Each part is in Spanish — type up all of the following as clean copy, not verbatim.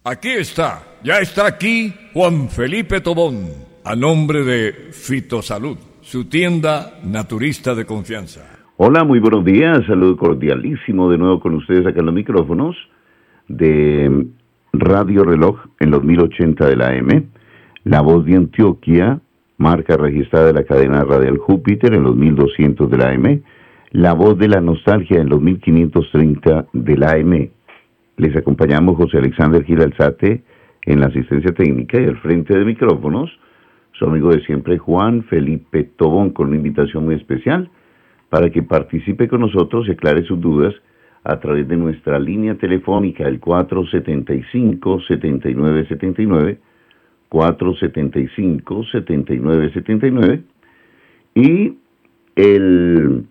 Aquí está, ya está aquí Juan Felipe Tobón, a nombre de Fitosalud, su tienda naturista de confianza. Hola, muy buenos días, saludo cordialísimo de nuevo con ustedes acá en los micrófonos de Radio Reloj en los 1080 de la AM, La Voz de Antioquia, marca registrada de la cadena radial Júpiter en los 1200 de la AM, La Voz de la Nostalgia en los 1530 de la AM. Les acompañamos José Alexander Gil Alzate en la asistencia técnica y al frente de micrófonos, su amigo de siempre Juan Felipe Tobón, con una invitación muy especial para que participe con nosotros y aclare sus dudas a través de nuestra línea telefónica, el 475-7979, 475-7979, y el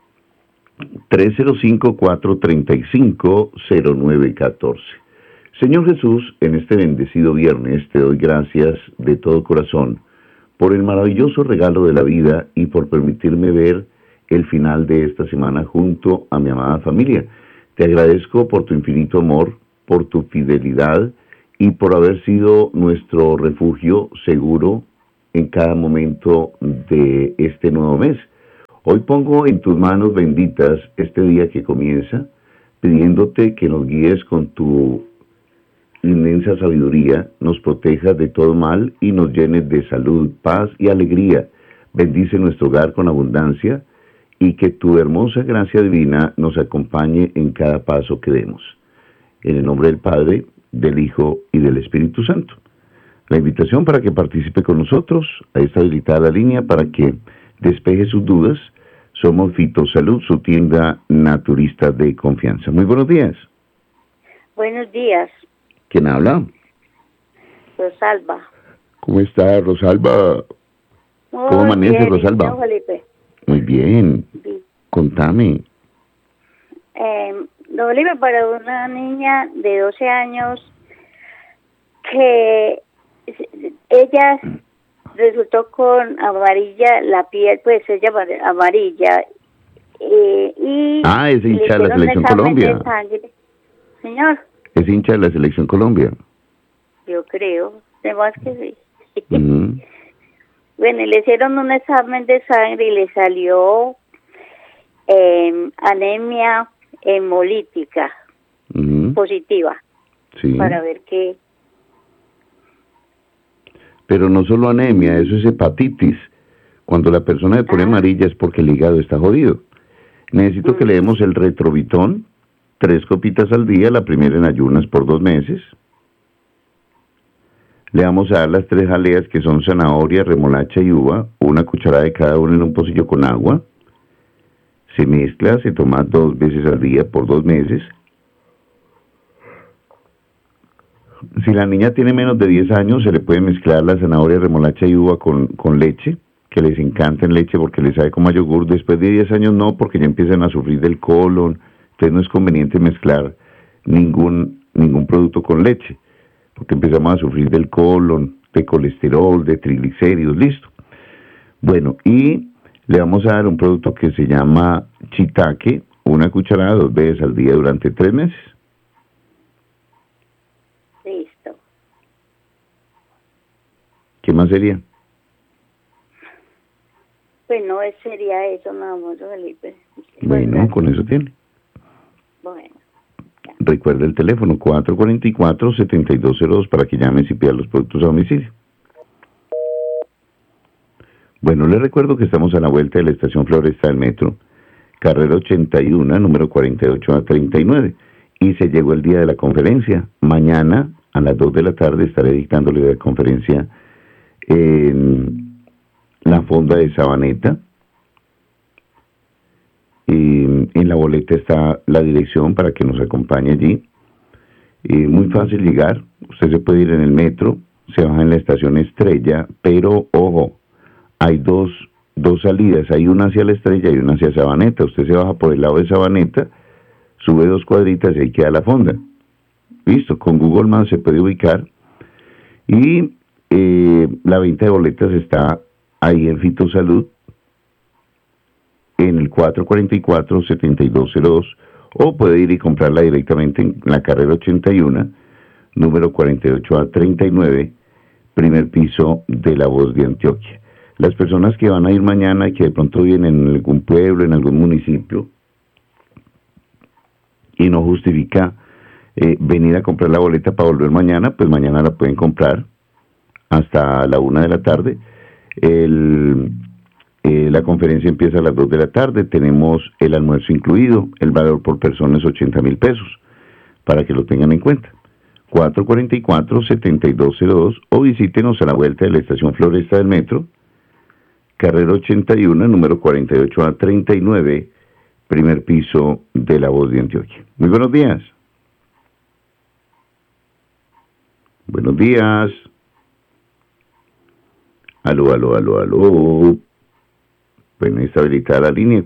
305-435-0914. Señor Jesús, en este bendecido viernes te doy gracias de todo corazón por el maravilloso regalo de la vida y por permitirme ver el final de esta semana junto a mi amada familia. Te agradezco por tu infinito amor, por tu fidelidad y por haber sido nuestro refugio seguro en cada momento de este nuevo mes. Hoy pongo en tus manos benditas este día que comienza, pidiéndote que nos guíes con tu inmensa sabiduría, nos protejas de todo mal y nos llenes de salud, paz y alegría. Bendice nuestro hogar con abundancia y que tu hermosa gracia divina nos acompañe en cada paso que demos. En el nombre del Padre, del Hijo y del Espíritu Santo. La invitación para que participe con nosotros, ahí está habilitada la línea para que despeje sus dudas. Somos Fitosalud, su tienda naturista de confianza. Muy buenos días. Buenos días. ¿Quién habla? Rosalba. ¿Cómo está, Rosalba? ¿Cómo amanece, bien, Rosalba? ¿No, Felipe? Muy bien. Sí. Contame. Don Felipe, para una niña de 12 años que ella resultó con amarilla la piel, pues ella amarilla. Y es hincha de la Selección Colombia. Señor. Es hincha de la Selección Colombia. Yo creo, de más que sí. Uh-huh. Bueno, le hicieron un examen de sangre y le salió anemia hemolítica positiva. Sí. Para ver qué. Pero no solo anemia, eso es hepatitis. Cuando la persona se pone amarilla es porque el hígado está jodido. Necesito que le demos el Retrovitón, 3 copitas al día, la primera en ayunas por 2 meses. Le vamos a dar las 3 jaleas que son zanahoria, remolacha y uva, 1 cucharada de cada uno en un pocillo con agua. Se mezcla, se toma 2 veces al día por 2 meses. Si la niña tiene menos de 10 años, se le puede mezclar la zanahoria, remolacha y uva con leche, que les encanta en leche porque les sabe como a yogur. Después de 10 años no, porque ya empiezan a sufrir del colon. Entonces no es conveniente mezclar ningún producto con leche, porque empezamos a sufrir del colon, de colesterol, de triglicéridos, listo. Bueno, y le vamos a dar un producto que se llama Chitaque, 1 cucharada 2 veces al día durante 3 meses. Listo. ¿Qué más sería? Pues no sería eso, nada más, Felipe. Bueno, con eso tiene. Bueno. Ya. Recuerda el teléfono 444-7202 para que llames y pidas los productos a domicilio. Bueno, les recuerdo que estamos a la vuelta de la estación Floresta del Metro, carrera 81, número 48A39, y se llegó el día de la conferencia. Mañana a las 2 de la tarde estaré dictándole la conferencia en la fonda de Sabaneta. En la boleta está la dirección para que nos acompañe allí. Muy fácil llegar. Usted se puede ir en el metro, se baja en la estación Estrella, pero ojo, hay dos salidas, hay una hacia la Estrella y una hacia Sabaneta. Usted se baja por el lado de Sabaneta, sube 2 cuadritas y ahí queda la fonda. Listo, con Google Maps se puede ubicar. Y la venta de boletas está ahí en Fitosalud, en el 444-7202, o puede ir y comprarla directamente en la carrera 81, número 48A39, primer piso de La Voz de Antioquia. Las personas que van a ir mañana y que de pronto vienen en algún pueblo, en algún municipio, y no justifica venir a comprar la boleta para volver mañana, pues mañana la pueden comprar hasta la 1 de la tarde. La conferencia empieza a las 2 de la tarde, tenemos el almuerzo incluido, el valor por persona es 80,000 pesos, para que lo tengan en cuenta. 444-7202 o visítenos a la vuelta de la estación Floresta del Metro, carrera 81, número 48A39, primer piso de La Voz de Antioquia. Muy buenos días. Buenos días. Aló. Pueden estabilizar la línea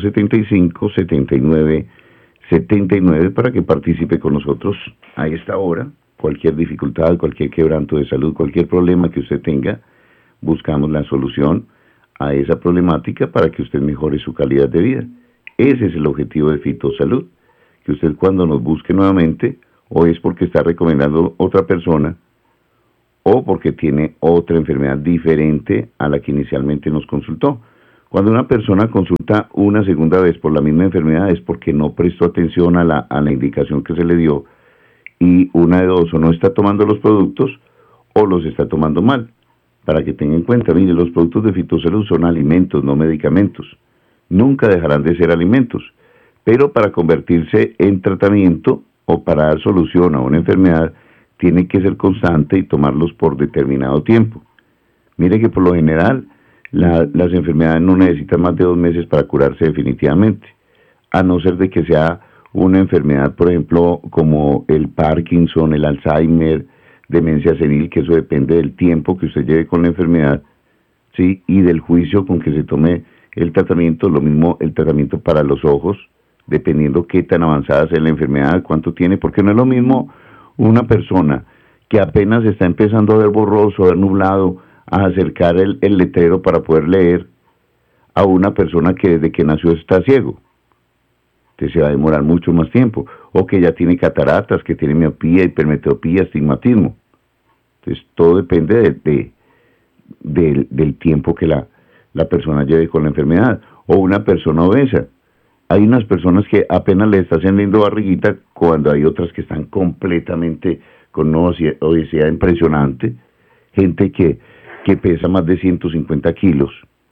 475-7979 para que participe con nosotros a esta hora. Cualquier dificultad, cualquier quebranto de salud, cualquier problema que usted tenga, buscamos la solución a esa problemática para que usted mejore su calidad de vida. Ese es el objetivo de Fitosalud, que usted cuando nos busque nuevamente, o es porque está recomendando otra persona, o porque tiene otra enfermedad diferente a la que inicialmente nos consultó. Cuando una persona consulta una segunda vez por la misma enfermedad es porque no prestó atención a la indicación que se le dio, y una de dos, o no está tomando los productos o los está tomando mal. Para que tengan en cuenta, mire, los productos de Fitosalud son alimentos, no medicamentos. Nunca dejarán de ser alimentos, pero para convertirse en tratamiento o para dar solución a una enfermedad, tiene que ser constante y tomarlos por determinado tiempo. Mire que por lo general, las enfermedades no necesitan más de 2 meses para curarse definitivamente, a no ser de que sea una enfermedad, por ejemplo, como el Parkinson, el Alzheimer, demencia senil, que eso depende del tiempo que usted lleve con la enfermedad, ¿sí? Y del juicio con que se tome el tratamiento. Lo mismo el tratamiento para los ojos, dependiendo qué tan avanzada sea la enfermedad, cuánto tiene, porque no es lo mismo una persona que apenas está empezando a ver borroso, a ver nublado, a acercar el letrero para poder leer, a una persona que desde que nació está ciego. Entonces se va a demorar mucho más tiempo. O que ya tiene cataratas, que tiene miopía, hipermetropía, astigmatismo. Entonces todo depende del tiempo que la persona lleve con la enfermedad. O una persona obesa. Hay unas personas que apenas le está haciendo barriguita, cuando hay otras que están completamente con una obesidad impresionante. Gente que pesa más de 150 kilos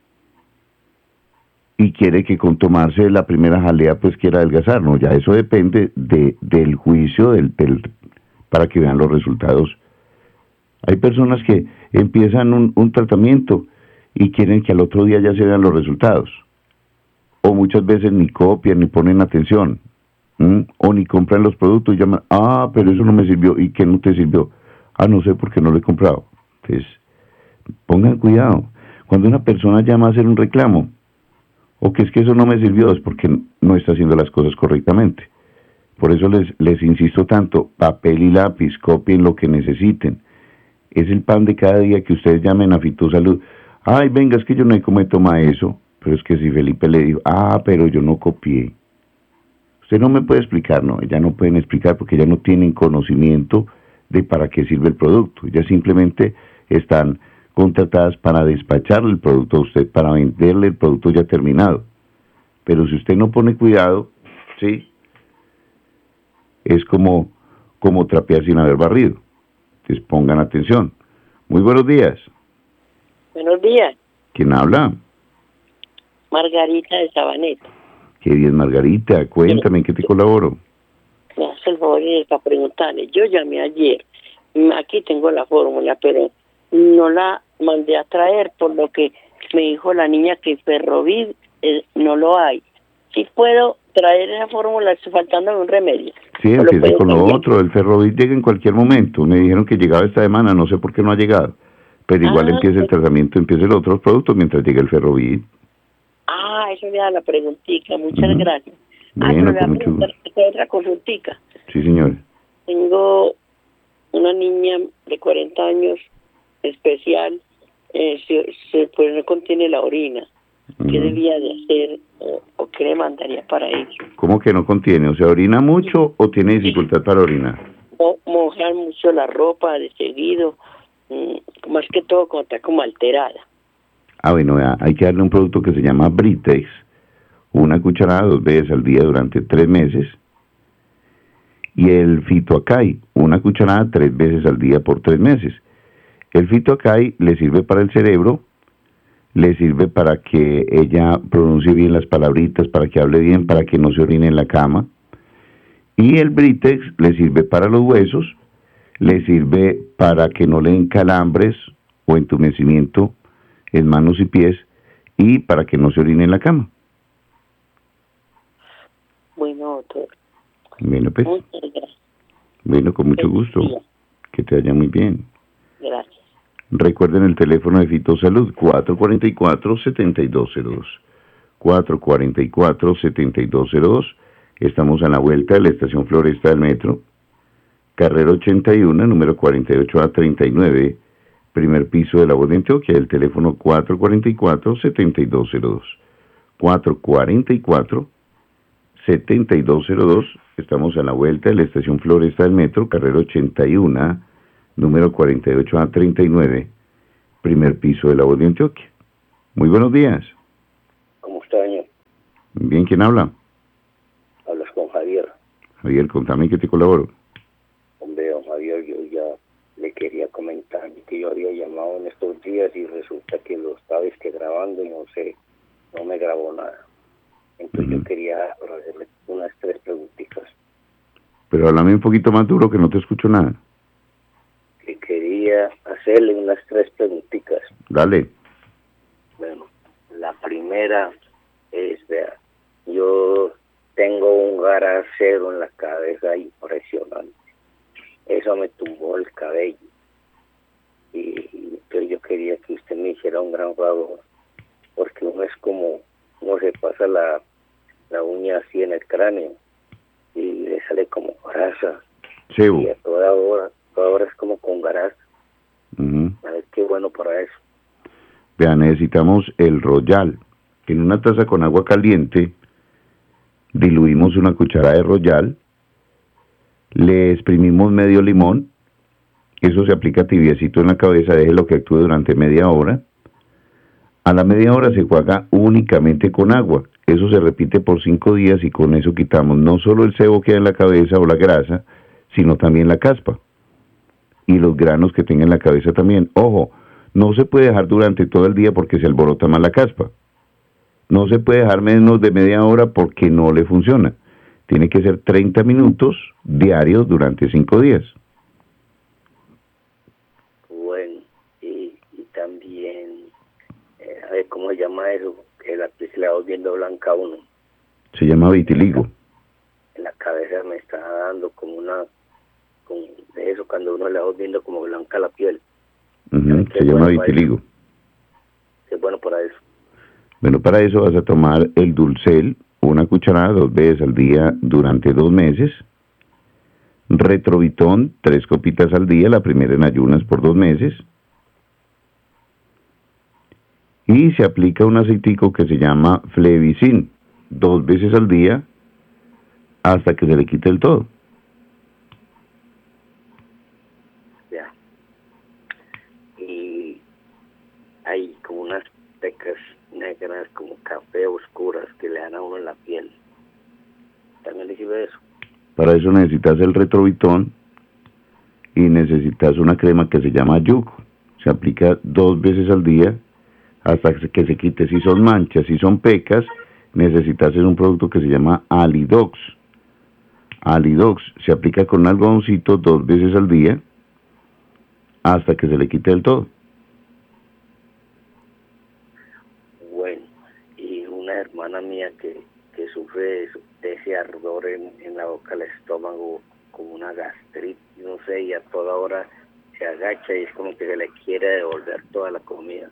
y quiere que con tomarse la primera jalea pues quiera adelgazar, ¿no? Ya eso depende del juicio para que vean los resultados. Hay personas que empiezan un tratamiento y quieren que al otro día ya se vean los resultados, o muchas veces ni copian ni ponen atención, o ni compran los productos y llaman, pero eso no me sirvió. ¿Y qué no te sirvió? No sé, porque no lo he comprado. Entonces pongan cuidado. Cuando una persona llama a hacer un reclamo, o que es que eso no me sirvió, es porque no está haciendo las cosas correctamente. Por eso les insisto tanto, papel y lápiz, copien lo que necesiten. Es el pan de cada día que ustedes llamen a Fitosalud. Venga, es que yo no sé cómo toma eso. Pero es que si Felipe le dijo, pero yo no copié. Usted no me puede explicar, no, ellas no pueden explicar porque ellas no tienen conocimiento de para qué sirve el producto. Ellas simplemente están contratadas para despacharle el producto a usted, para venderle el producto ya terminado. Pero si usted no pone cuidado, ¿sí? Es como trapear sin haber barrido. Entonces pongan atención. Muy buenos días. Buenos días. ¿Quién habla? Margarita de Sabaneta. Qué bien, Margarita. Cuéntame, ¿en qué te colaboro? Me hace el favor para preguntarle. Yo llamé ayer. Aquí tengo la fórmula, pero no la mandé a traer, por lo que me dijo la niña que Ferrovid no lo hay. Sí puedo traer esa fórmula faltándome un remedio. Sí, empiece con lo otro. El Ferrovid llega en cualquier momento. Me dijeron que llegaba esta semana, no sé por qué no ha llegado. Pero igual empieza el tratamiento, empieza el otro producto mientras llega el Ferrovid. Eso me da la preguntita. Muchas gracias. Bueno, con mucho gusto. Otra consultica. Sí, señor. Tengo una niña de 40 años especial, pues no contiene la orina. ¿Qué debía de hacer o qué le mandaría para eso? ¿Cómo que no contiene? O sea, ¿orina mucho o tiene dificultad para orinar? mojar mucho la ropa de seguido, más que todo cuando está como alterada. Bueno, hay que darle un producto que se llama Britex, una cucharada 2 veces al día durante 3 meses. Y el Fitoacay, una cucharada 3 veces al día por 3 meses. El Fitoacay le sirve para el cerebro, le sirve para que ella pronuncie bien las palabritas, para que hable bien, para que no se orine en la cama. Y el Britex le sirve para los huesos, le sirve para que no le den calambres o entumecimiento en manos y pies, y para que no se orine en la cama. Bueno, doctor. Bueno, pues. Muchas gracias. Bueno, con mucho gusto. Que te vaya muy bien. Gracias. Recuerden el teléfono de Fitosalud, 444-7202. 444-7202. Estamos a la vuelta de la estación Floresta del Metro, carrera 81, número 48A39, primer piso de la Voz de Antioquia, el teléfono 444-7202. 444-7202. Estamos a la vuelta de la estación Floresta del Metro, carrera 81, número 48A39, primer piso de la Voz de Antioquia. Muy buenos días. ¿Cómo está, señor? Bien, ¿quién habla? Hablas con Javier. Javier, contame que te colaboro. Hombre, don Javier, yo ya le quería comentar que yo había llamado en estos días y resulta que lo estaba grabando y no me grabó nada. Entonces yo quería hacerle unas 3 preguntitas. Pero háblame un poquito más duro que no te escucho nada. Que quería hacerle unas 3 preguntitas. Dale. Bueno, la primera es, vea, yo tengo un garacero en la cabeza impresionante. Eso me tumbó el cabello. Y entonces yo quería que usted me hiciera un gran favor, porque uno es como se pasa la uña así en el cráneo y le sale como grasa. Sí. Y a toda hora es como con grasa. A ver qué bueno para eso. Vea, necesitamos el Royal. En una taza con agua caliente diluimos una cucharada de Royal, le exprimimos medio limón, eso se aplica tibiecito en la cabeza, déjelo que actúe durante media hora. A la media hora se juega únicamente con agua. Eso se repite por 5 días y con eso quitamos no solo el sebo que hay en la cabeza o la grasa, sino también la caspa y los granos que tenga en la cabeza también. Ojo, no se puede dejar durante todo el día porque se alborota más la caspa. No se puede dejar menos de media hora porque no le funciona. Tiene que ser 30 minutos diarios durante 5 días. Bueno, y también, a ver cómo se llama eso, que la piel se la va viendo blanca a uno. Se llama vitiligo. En la cabeza me está dando como de eso, cuando uno le va viendo como blanca la piel. Se llama vitiligo. Qué bueno para eso. Bueno, para eso vas a tomar el Dulcel, una cucharada 2 veces al día durante 2 meses. Retrovitón, 3 copitas al día, la primera en ayunas por 2 meses. Y se aplica un aceitico que se llama Flevicin, 2 veces al día, hasta que se le quite el todo. Ya. Y hay como unas pecas negras, como café oscuras, que le dan a uno en la piel. ¿También le sirve eso? Para eso necesitas el Retrovitón y necesitas una crema que se llama Yuc. Se aplica 2 veces al día hasta que se quite. Si son manchas, si son pecas, necesitas un producto que se llama Alidox. Alidox se aplica con un algodoncito 2 veces al día hasta que se le quite del todo. Bueno, y una hermana mía que sufre de ese ardor en la boca del estómago, como una gastritis, no sé, y a toda hora se agacha y es como que se le quiere devolver toda la comida.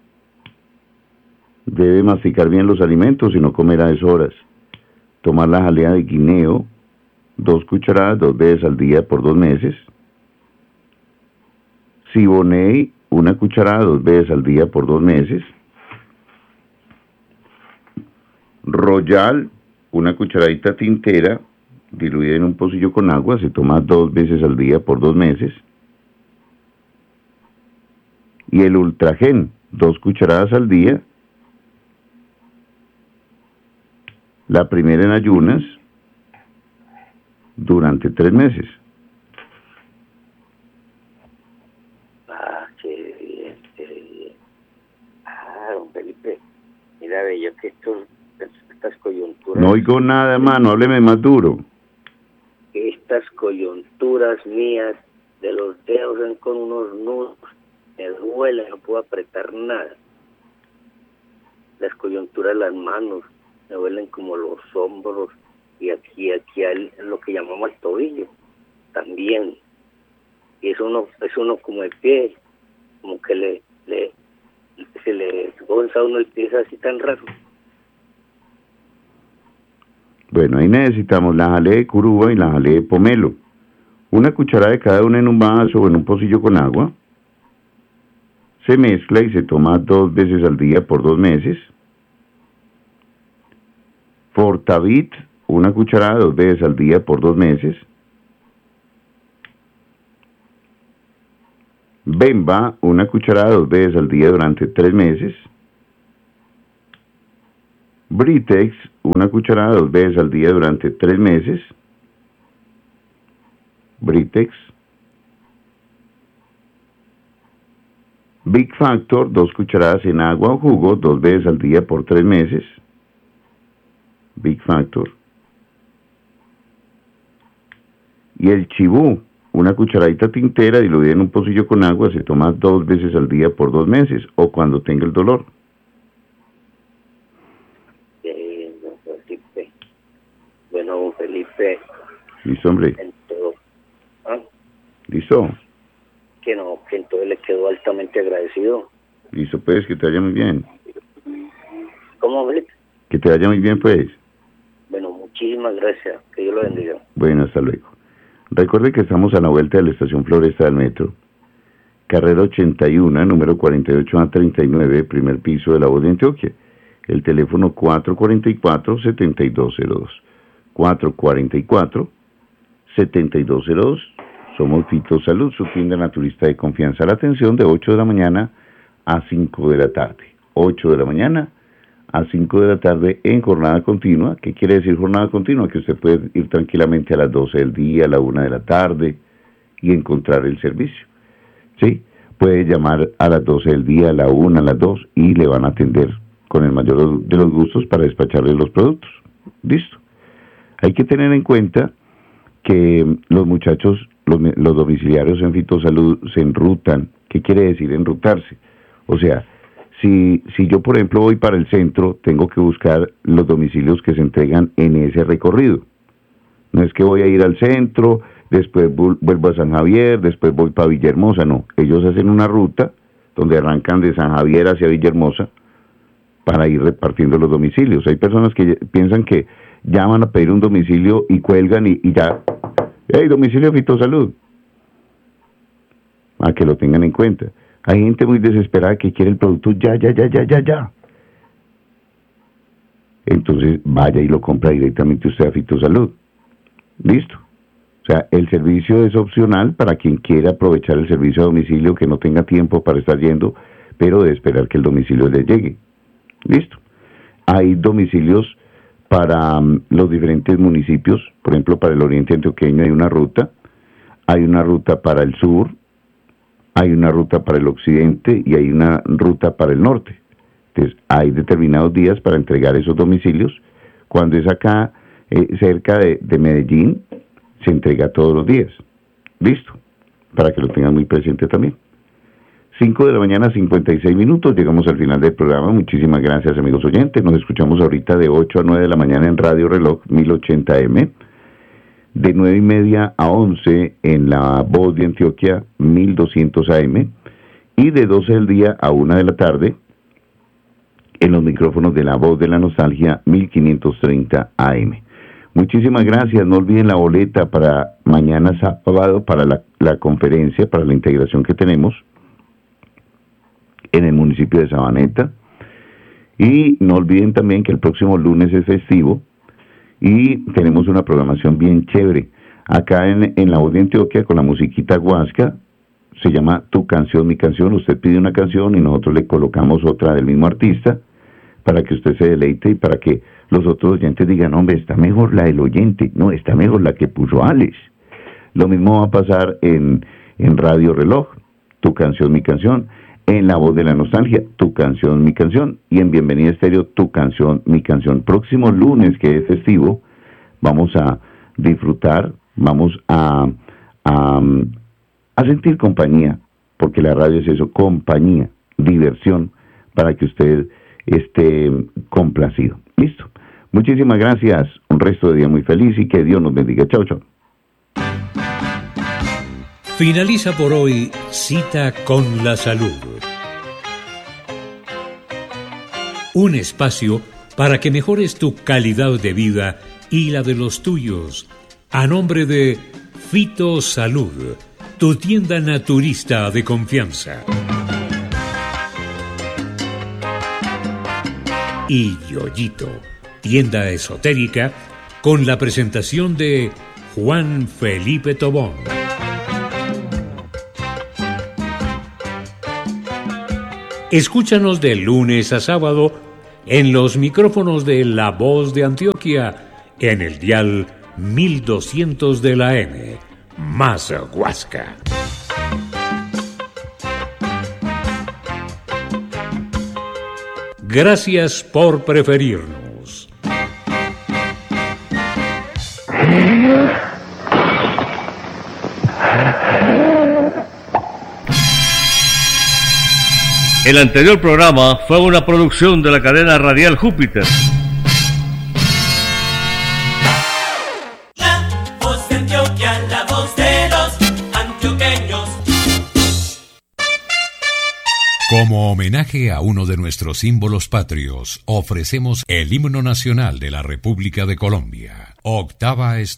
Debe masticar bien los alimentos y no comer a deshoras. Tomar la jalea de guineo, 2 cucharadas 2 veces al día por 2 meses. Siboney, 1 cucharada 2 veces al día por 2 meses. Royal, 1 cucharadita tintera diluida en un pocillo con agua, se toma 2 veces al día por 2 meses. Y el Ultragen, 2 cucharadas al día. La primera en ayunas durante 3 meses. Ah, qué bien, qué bien. Ah, don Felipe, mira, ve, yo que estas coyunturas... No oigo nada, hermano, hábleme más duro. Estas coyunturas mías de los dedos ven con unos nudos, me duele, no puedo apretar nada. Las coyunturas de las manos, me duelen como los hombros y aquí lo que llamamos el tobillo, también. Y es uno como el pie, como que se le gonza a uno el pie, es así tan raro. Bueno, ahí necesitamos la jalea de curuba y la jalea de pomelo. 1 cucharada de cada una en un vaso o en un pocillo con agua. Se mezcla y se toma 2 veces al día por 2 meses. Fortavit, 1 cucharada 2 veces al día por 2 meses. Bemba, 1 cucharada 2 veces al día durante 3 meses. Britex, 1 cucharada 2 veces al día durante 3 meses. Britex. Big Factor, 2 cucharadas en agua o jugo 2 veces al día por 3 meses. Big Factor. Y el chibú, 1 cucharadita tintera diluida en un pocillo con agua, se toma 2 veces al día por 2 meses o cuando tenga el dolor. Don Felipe. Bueno, don Felipe. Listo, hombre. ¿Ah? Listo. Que entonces le quedo altamente agradecido. Listo, pues, que te vaya muy bien. ¿Cómo, Felipe? Que te vaya muy bien, pues. Bueno, muchísimas gracias. Que Dios lo bendiga. Bueno, hasta luego. Recuerde que estamos a la vuelta de la estación Floresta del Metro. Carrera 81, número 48A39, primer piso de La Voz de Antioquia. El teléfono 444-7202. 444-7202. Somos Fito Salud, su tienda naturista de confianza. La atención de 8 de la mañana a 5 de la tarde. 8 de la mañana a 5 de la tarde en jornada continua. ¿Qué quiere decir jornada continua? Que usted puede ir tranquilamente a las 12 del día, a la 1 de la tarde y encontrar el servicio. ¿Sí? Puede llamar a las 12 del día, a la 1, a las 2 y le van a atender con el mayor de los gustos para despacharle los productos. Listo. Hay que tener en cuenta que los muchachos, los domiciliarios en Fitosalud se enrutan. ¿Qué quiere decir enrutarse? O sea, si yo, por ejemplo, voy para el centro, tengo que buscar los domicilios que se entregan en ese recorrido. No es que voy a ir al centro, después vuelvo a San Javier, después voy para Villahermosa, no. Ellos hacen una ruta donde arrancan de San Javier hacia Villahermosa para ir repartiendo los domicilios. Hay personas que piensan que llaman a pedir un domicilio y cuelgan y ya, ¡hey, domicilio Fitosalud! A que lo tengan en cuenta. Hay gente muy desesperada que quiere el producto ya. Entonces vaya y lo compra directamente usted a Fitosalud. Listo. O sea, el servicio es opcional para quien quiera aprovechar el servicio a domicilio, que no tenga tiempo para estar yendo, pero de esperar que el domicilio le llegue. Listo. Hay domicilios para los diferentes municipios. Por ejemplo, para el oriente antioqueño hay una ruta para el sur, hay una ruta para el occidente y hay una ruta para el norte. Entonces, hay determinados días para entregar esos domicilios. Cuando es acá, cerca de Medellín, se entrega todos los días. Listo, para que lo tengan muy presente también. 5 de la mañana, 56 minutos, llegamos al final del programa. Muchísimas gracias, amigos oyentes. Nos escuchamos ahorita de 8 a 9 de la mañana en Radio Reloj 1080M, de 9:30 a 11 en La Voz de Antioquia 1200 AM, y de 12 del día a 1 de la tarde en los micrófonos de La Voz de la Nostalgia 1530 AM. Muchísimas gracias. No olviden la boleta para mañana sábado para la conferencia, para la integración que tenemos en el municipio de Sabaneta. Y no olviden también que el próximo lunes es festivo y tenemos una programación bien chévere. Acá en La Voz de Antioquia, con la musiquita guasca, se llama Tu Canción, Mi Canción. Usted pide una canción y nosotros le colocamos otra del mismo artista para que usted se deleite y para que los otros oyentes digan, hombre, está mejor la del oyente, no, está mejor la que puso Alex. Lo mismo va a pasar en Radio Reloj, Tu Canción, Mi Canción, en La Voz de la Nostalgia, Tu Canción, Mi Canción, y en Bienvenida Estéreo, Tu Canción, Mi Canción. Próximo lunes, que es festivo, vamos a disfrutar, vamos a sentir compañía, porque la radio es eso, compañía, diversión, para que usted esté complacido. Listo. Muchísimas gracias, un resto de día muy feliz y que Dios nos bendiga. Chao, chao. Finaliza por hoy Cita con la Salud. Un espacio para que mejores tu calidad de vida y la de los tuyos. A nombre de Fito Salud, tu tienda naturista de confianza. Y Yoyito, tienda esotérica, con la presentación de Juan Felipe Tobón. Escúchanos de lunes a sábado en los micrófonos de La Voz de Antioquia, en el dial 1200 de la M, más Huasca. Gracias por preferirnos. El anterior programa fue una producción de la cadena radial Júpiter. La Voz de Antioquia, la voz de los antioqueños. Como homenaje a uno de nuestros símbolos patrios, ofrecemos el himno nacional de la República de Colombia, Octava Estrofa.